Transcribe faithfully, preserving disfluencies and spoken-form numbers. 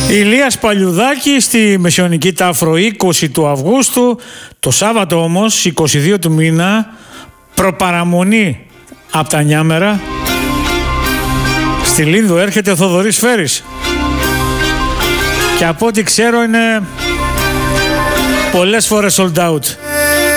Ηλίας Παλιουδάκη στη Μεσαιωνική Τάφρο είκοσι του Αυγούστου. Το Σάββατο όμως, είκοσι δύο του μήνα, προπαραμονή από τα Νιάμερα. Στη Λίνδο έρχεται ο Θοδωρής Φέρης. Και από ό,τι ξέρω είναι πολλές φορές sold out.